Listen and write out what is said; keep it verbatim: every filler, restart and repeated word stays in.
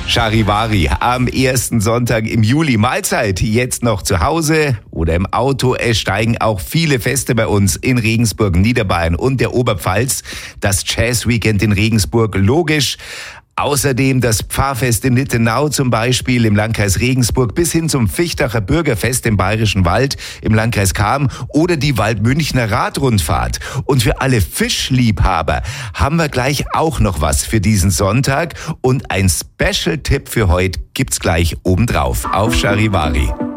Charivari am ersten Sonntag im Juli. Mahlzeit jetzt noch zu Hause oder im Auto. Es steigen auch viele Feste bei uns in Regensburg, Niederbayern und der Oberpfalz. Das Jazz-Weekend in Regensburg, logisch. Außerdem das Pfarrfest in Nittenau zum Beispiel im Landkreis Regensburg bis hin zum Fichtacher Bürgerfest im Bayerischen Wald im Landkreis Cham oder die Waldmünchner Radrundfahrt. Und für alle Fischliebhaber haben wir gleich auch noch was für diesen Sonntag. Und ein Special-Tipp für heute gibt's gleich obendrauf auf Charivari.